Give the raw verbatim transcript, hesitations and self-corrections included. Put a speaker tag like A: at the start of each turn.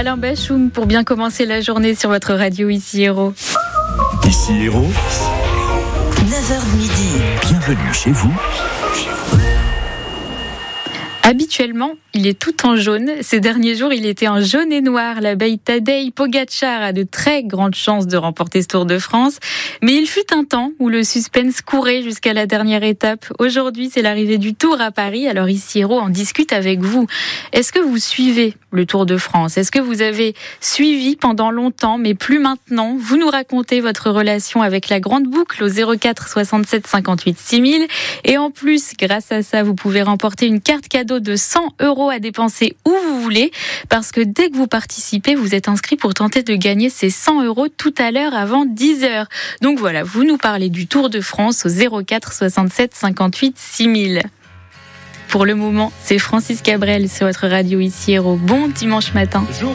A: Alain Bachung pour bien commencer la journée sur votre radio Ici Héros.
B: Ici Héros,
C: neuf heures midi.
B: Bienvenue chez vous.
A: Habituellement, il est tout en jaune. Ces derniers jours, il était en jaune et noir. L'abeille Tadej Pogačar a de très grandes chances de remporter ce Tour de France. Mais il fut un temps où le suspense courait jusqu'à la dernière étape. Aujourd'hui, c'est l'arrivée du Tour à Paris. Alors Ici Héros en discute avec vous. Est-ce que vous suivez le Tour de France ? Est-ce que vous avez suivi pendant longtemps, mais plus maintenant ? Vous nous racontez votre relation avec la grande boucle au zéro quatre soixante-sept cinquante-huit six mille. Et en plus, grâce à ça, vous pouvez remporter une carte cadeau de cent euros à dépenser où vous voulez, parce que dès que vous participez, vous êtes inscrit pour tenter de gagner ces cent euros tout à l'heure avant dix heures. Donc voilà, vous nous parlez du Tour de France au zéro quatre soixante-sept cinquante-huit six mille. Pour le moment, c'est Francis Cabrel sur votre radio Ici Héros. Bon dimanche matin.